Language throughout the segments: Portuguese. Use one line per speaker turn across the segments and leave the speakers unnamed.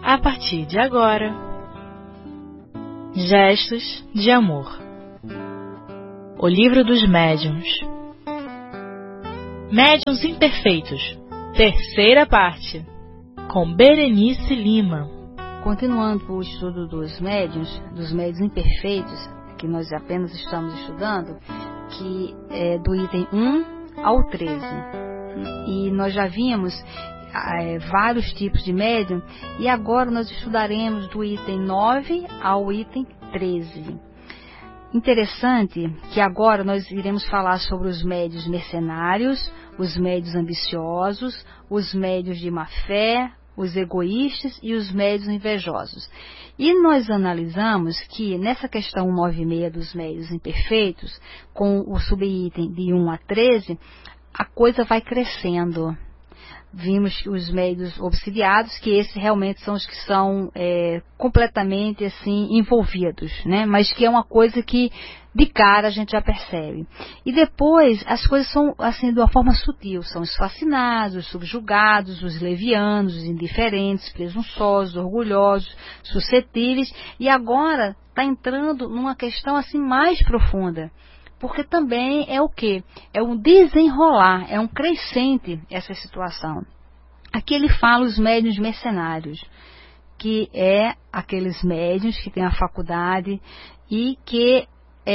a partir de agora. Gestos de Amor. O Livro dos Médiuns. Médiuns Imperfeitos, terceira parte, com Berenice Lima.
Continuando o estudo dos médiuns imperfeitos, que nós apenas estamos estudando, que é do item 1 ao 13. E nós já vimos vários tipos de médium, e agora nós estudaremos do item 9 ao item 13. Interessante que agora nós iremos falar sobre os médiuns mercenários, os médiuns ambiciosos, os médiuns de má fé, os egoístas e os médiuns invejosos. E nós analisamos que nessa questão 9,6 dos médiuns imperfeitos, com o subitem de 1 a 13, a coisa vai crescendo. Vimos os médiuns obsidiados, que esses realmente são os que são completamente assim envolvidos, né? Mas que é uma coisa que de cara a gente já percebe. E depois as coisas são assim de uma forma sutil, são os fascinados, os subjugados, os levianos, os indiferentes, presunçosos, orgulhosos, suscetíveis, e agora está entrando numa questão assim mais profunda. Porque também é o quê? É um desenrolar, é um crescente essa situação. Aqui ele fala os médiuns mercenários, que é aqueles médiuns que têm a faculdade e que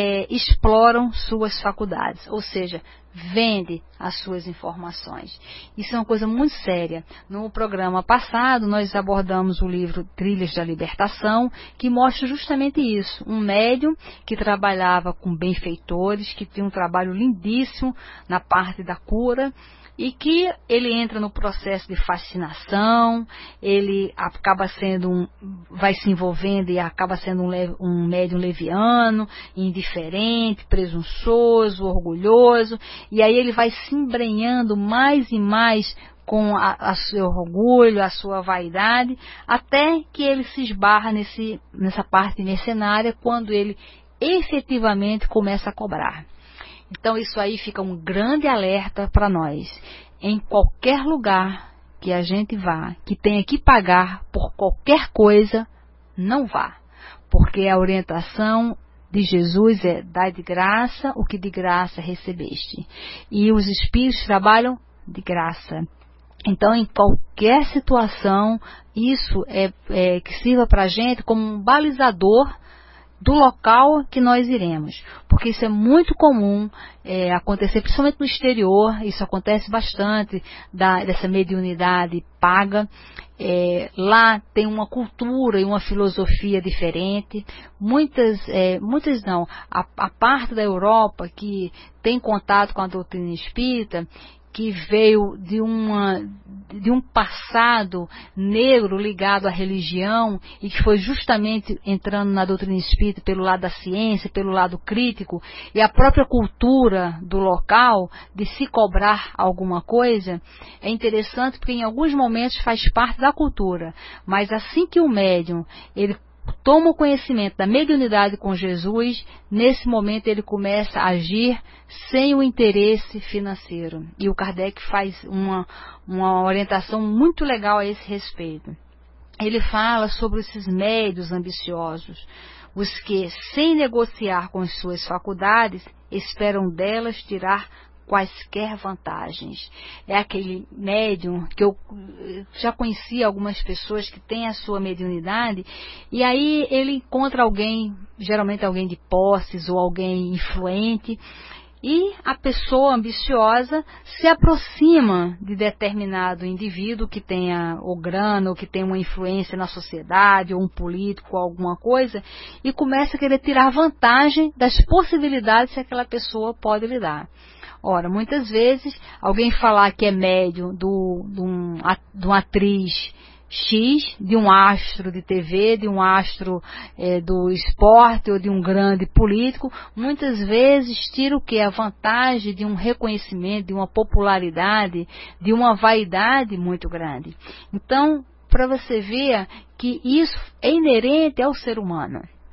exploram suas faculdades, ou seja, vende as suas informações. Isso é uma coisa muito séria. No programa passado, nós abordamos o livro Trilhas da Libertação, que mostra justamente isso. Um médium que trabalhava com benfeitores, que tinha um trabalho lindíssimo na parte da cura, e que ele entra no processo de fascinação, ele acaba sendo vai se envolvendo e acaba sendo um médium leviano, indiferente, presunçoso, orgulhoso, e aí ele vai se embrenhando mais e mais com a seu orgulho, a sua vaidade, até que ele se esbarra nessa parte mercenária, quando ele efetivamente começa a cobrar. Então isso aí fica um grande alerta para nós. Em qualquer lugar que a gente vá, que tenha que pagar por qualquer coisa, não vá. Porque a orientação de Jesus é: dai de graça o que de graça recebeste. E os espíritos trabalham de graça. Então, em qualquer situação, isso que sirva para a gente como um balizador do local que nós iremos, porque isso é muito comum acontecer, principalmente no exterior. Isso acontece bastante, dessa mediunidade paga. Lá tem uma cultura e uma filosofia diferente. Muitas não, a parte da Europa que tem contato com a doutrina espírita, que veio de um passado negro ligado à religião, e que foi justamente entrando na doutrina espírita pelo lado da ciência, pelo lado crítico, e a própria cultura do local de se cobrar alguma coisa, é interessante porque em alguns momentos faz parte da cultura, mas assim que o médium ele toma o conhecimento da mediunidade com Jesus, nesse momento ele começa a agir sem o interesse financeiro. E o Kardec faz uma orientação muito legal a esse respeito. Ele fala sobre esses médiuns ambiciosos, os que, sem negociar com as suas faculdades, esperam delas tirar quaisquer vantagens. É aquele médium que eu já conheci algumas pessoas que têm a sua mediunidade, e aí ele encontra alguém, geralmente alguém de posses ou alguém influente, e a pessoa ambiciosa se aproxima de determinado indivíduo que tenha ou grana, ou que tenha uma influência na sociedade, ou um político, ou alguma coisa, e começa a querer tirar vantagem das possibilidades que aquela pessoa pode lhe dar. Ora, muitas vezes, alguém falar que é médium de uma atriz X, de um astro de TV, de um astro do esporte ou de um grande político, muitas vezes tira o que? A vantagem de um reconhecimento, de uma popularidade, de uma vaidade muito grande. Então, para você ver que isso é inerente ao ser humano.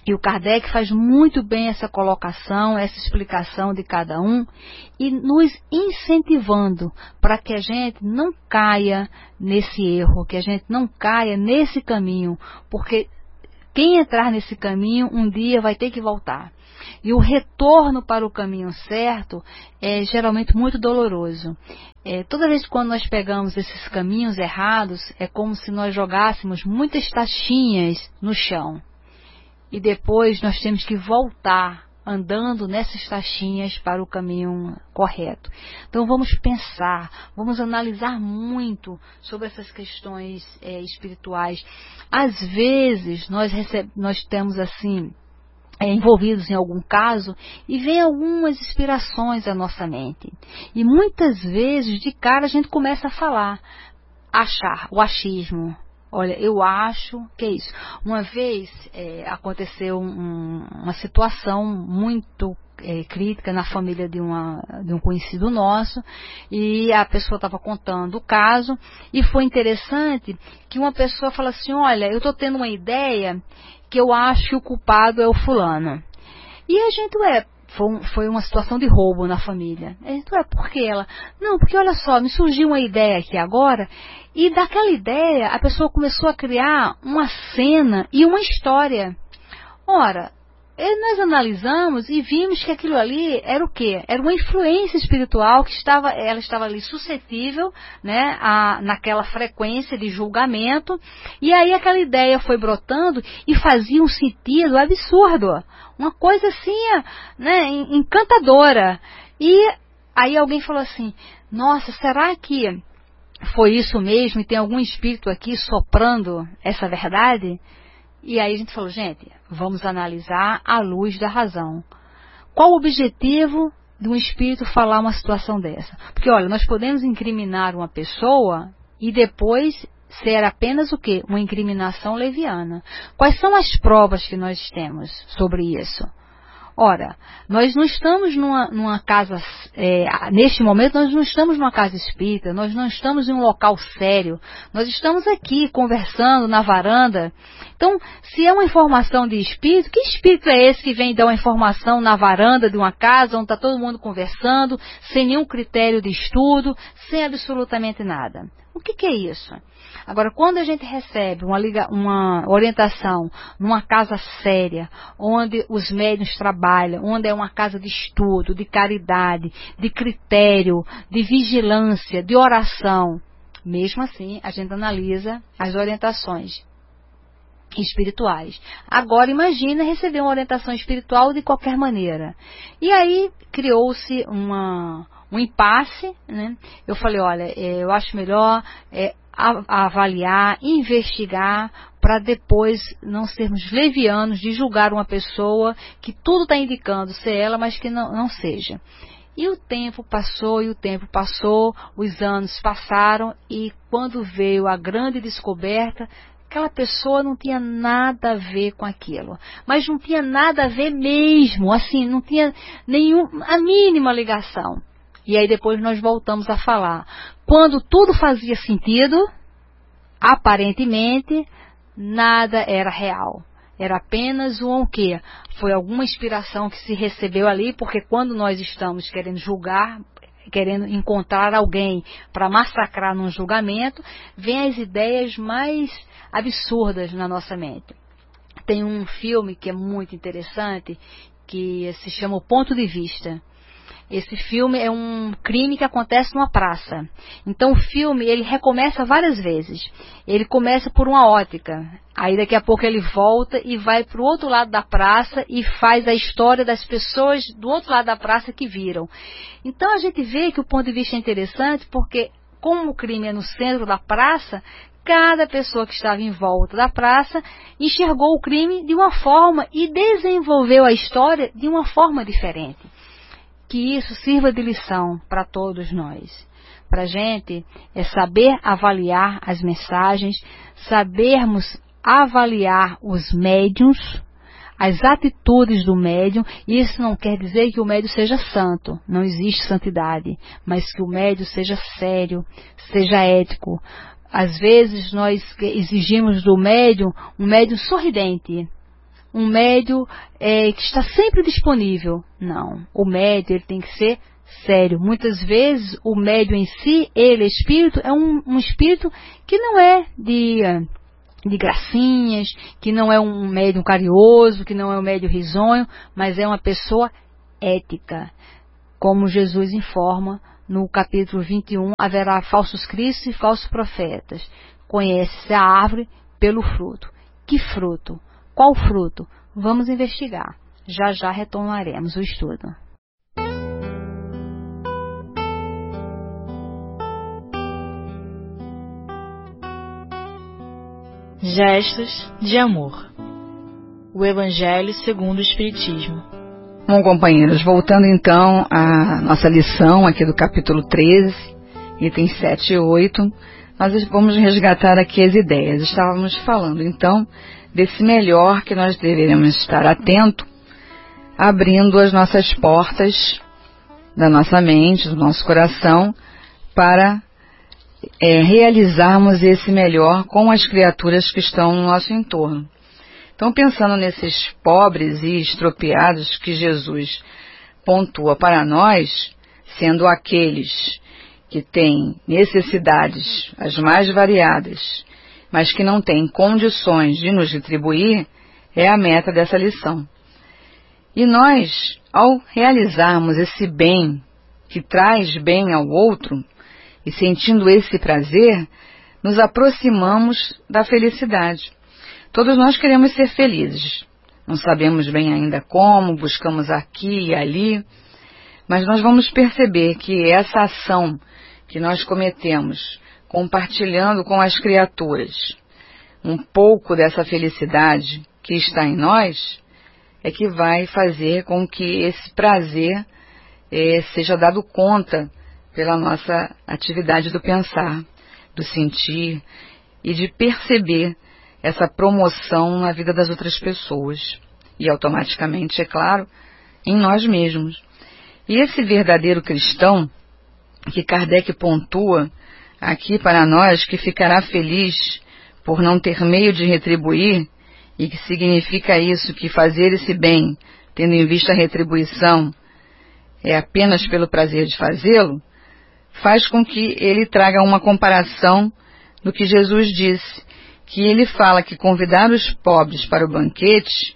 E o Kardec faz muito bem essa colocação, essa explicação de cada um, e nos incentivando para que a gente não caia nesse erro, que a gente não caia nesse caminho, porque quem entrar nesse caminho um dia vai ter que voltar. E o retorno para o caminho certo é geralmente muito doloroso. Toda vez que quando nós pegamos esses caminhos errados, é como se nós jogássemos muitas taxinhas no chão. E depois nós temos que voltar andando nessas taxinhas para o caminho correto. Então vamos pensar, vamos analisar muito sobre essas questões espirituais. Às vezes nós temos assim, envolvidos em algum caso e vem algumas inspirações à nossa mente. E muitas vezes de cara a gente começa a falar, o achismo. Olha, eu acho que é isso. Uma vez aconteceu uma situação muito crítica na família de um conhecido nosso, e a pessoa estava contando o caso, e foi interessante que uma pessoa falou assim, olha, eu estou tendo uma ideia que eu acho que o culpado é o fulano. E a gente, foi uma situação de roubo na família. Por que ela? Não, porque olha só, me surgiu uma ideia aqui agora, e daquela ideia a pessoa começou a criar uma cena e uma história. Ora, nós analisamos e vimos que aquilo ali era o quê? Era uma influência espiritual que ela estava ali suscetível, né, naquela frequência de julgamento, e aí aquela ideia foi brotando e fazia um sentido absurdo, uma coisa assim, né, encantadora. E aí alguém falou assim, nossa, será que foi isso mesmo e tem algum espírito aqui soprando essa verdade? E aí a gente falou, gente, vamos analisar à luz da razão. Qual o objetivo de um espírito falar uma situação dessa? Porque, olha, nós podemos incriminar uma pessoa e depois ser apenas o quê? Uma incriminação leviana. Quais são as provas que nós temos sobre isso? Ora, nós não estamos numa casa, neste momento nós não estamos numa casa espírita, nós não estamos em um local sério, nós estamos aqui conversando na varanda. Então, se é uma informação de espírito, que espírito é esse que vem dar uma informação na varanda de uma casa, onde está todo mundo conversando, sem nenhum critério de estudo, sem absolutamente nada? O que é isso? Agora, quando a gente recebe uma orientação numa casa séria, onde os médiuns trabalham, onde é uma casa de estudo, de caridade, de critério, de vigilância, de oração, mesmo assim, a gente analisa as orientações espirituais. Agora, imagina receber uma orientação espiritual de qualquer maneira. E aí, criou-se um impasse, né? Eu falei, olha, eu acho melhor avaliar, investigar, para depois não sermos levianos de julgar uma pessoa que tudo está indicando ser ela, mas que não seja. E o tempo passou, os anos passaram, e quando veio a grande descoberta, aquela pessoa não tinha nada a ver com aquilo. Mas não tinha nada a ver mesmo, assim, não tinha a mínima ligação. E aí depois nós voltamos a falar. Quando tudo fazia sentido, aparentemente, nada era real. Era apenas o quê? Foi alguma inspiração que se recebeu ali, porque quando nós estamos querendo julgar, querendo encontrar alguém para massacrar num julgamento, vem as ideias mais absurdas na nossa mente. Tem um filme que é muito interessante, que se chama O Ponto de Vista. Esse filme é um crime que acontece numa praça. Então o filme, ele recomeça várias vezes. Ele começa por uma ótica. Aí daqui a pouco ele volta e vai para o outro lado da praça e faz a história das pessoas do outro lado da praça que viram. Então a gente vê que o ponto de vista é interessante, porque como o crime é no centro da praça, cada pessoa que estava em volta da praça enxergou o crime de uma forma e desenvolveu a história de uma forma diferente. Que isso sirva de lição para todos nós. Para a gente saber avaliar as mensagens, sabermos avaliar os médiuns, as atitudes do médium. Isso não quer dizer que o médium seja santo, não existe santidade, mas que o médium seja sério, seja ético. Às vezes nós exigimos do médium um médium sorridente, um médium que está sempre disponível. Não, o médium ele tem que ser sério. Muitas vezes o médium em si, ele, espírito, é um espírito que não é de gracinhas, que não é um médium carinhoso, que não é um médium risonho, mas é uma pessoa ética. Como Jesus informa no capítulo 21, haverá falsos cristos e falsos profetas. Conhece-se a árvore pelo fruto. Que fruto? Qual fruto? Vamos investigar. Já já retomaremos o estudo.
Gestos de amor. O Evangelho segundo o Espiritismo.
Bom, companheiros, voltando então à nossa lição aqui do capítulo 13, itens 7 e 8, nós vamos resgatar aqui as ideias. Estávamos falando então desse melhor que nós deveremos estar atento, abrindo as nossas portas da nossa mente, do nosso coração, para realizarmos esse melhor com as criaturas que estão no nosso entorno. Então, pensando nesses pobres e estropiados que Jesus pontua para nós, sendo aqueles que têm necessidades as mais variadas, mas que não têm condições de nos retribuir, é a meta dessa lição. E nós, ao realizarmos esse bem que traz bem ao outro, e sentindo esse prazer, nos aproximamos da felicidade. Todos nós queremos ser felizes. Não sabemos bem ainda como, buscamos aqui e ali, mas nós vamos perceber que essa ação que nós cometemos, compartilhando com as criaturas um pouco dessa felicidade que está em nós, é que vai fazer com que esse prazer seja dado conta pela nossa atividade do pensar, do sentir e de perceber essa promoção na vida das outras pessoas e automaticamente, é claro, em nós mesmos. E esse verdadeiro cristão que Kardec pontua aqui para nós, que ficará feliz por não ter meio de retribuir, e que significa isso, que fazer esse bem, tendo em vista a retribuição, é apenas pelo prazer de fazê-lo, faz com que ele traga uma comparação do que Jesus disse, que ele fala que convidar os pobres para o banquete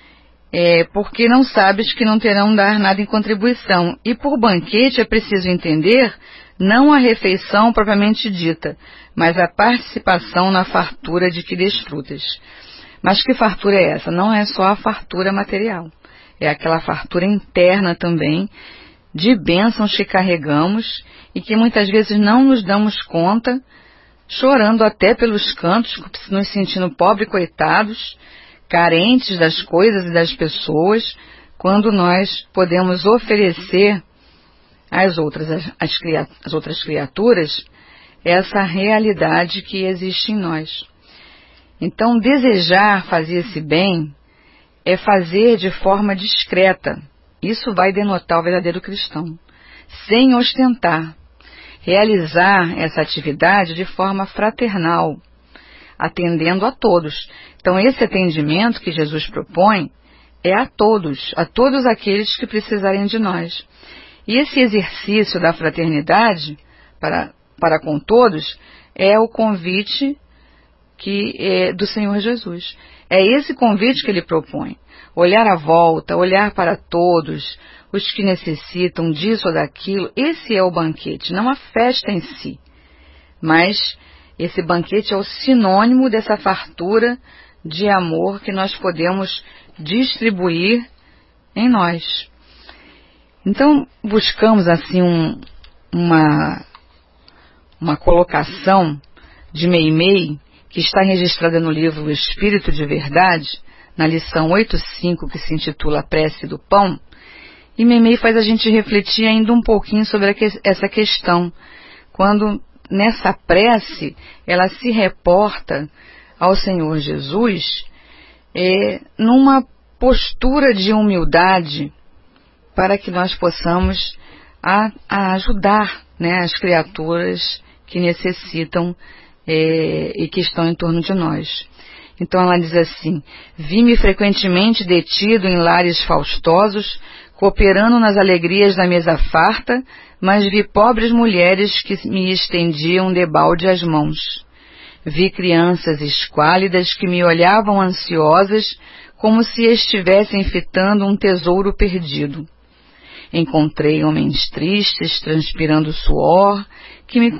porque não sabes que não terão dar nada em contribuição. E por banquete é preciso entender não a refeição propriamente dita, mas a participação na fartura de que desfrutas. Mas que fartura é essa? Não é só a fartura material, é aquela fartura interna também, de bênçãos que carregamos e que muitas vezes não nos damos conta, chorando até pelos cantos, nos sentindo pobres, coitados, carentes das coisas e das pessoas, quando nós podemos oferecer às outras criaturas essa realidade que existe em nós. Então, desejar fazer esse bem é fazer de forma discreta. Isso vai denotar o verdadeiro cristão, sem ostentar. Realizar essa atividade de forma fraternal, atendendo a todos. Então, esse atendimento que Jesus propõe é a todos aqueles que precisarem de nós. E esse exercício da fraternidade para com todos é o convite do Senhor Jesus. É esse convite que ele propõe. Olhar à volta, olhar para todos, os que necessitam disso ou daquilo. Esse é o banquete, não a festa em si. Mas esse banquete é o sinônimo dessa fartura de amor que nós podemos distribuir em nós. Então, buscamos assim uma colocação de Meimei, que está registrada no livro O Espírito de Verdade, na lição 8.5, que se intitula A Prece do Pão, e Meimei faz a gente refletir ainda um pouquinho sobre essa questão, quando nessa prece ela se reporta ao Senhor Jesus numa postura de humildade, para que nós possamos ajudar, né, as criaturas que necessitam e que estão em torno de nós. Então ela diz assim: vi-me frequentemente detido em lares faustosos, cooperando nas alegrias da mesa farta, mas vi pobres mulheres que me estendiam debalde as mãos. Vi crianças esquálidas que me olhavam ansiosas, como se estivessem fitando um tesouro perdido. Encontrei homens tristes, transpirando suor, que me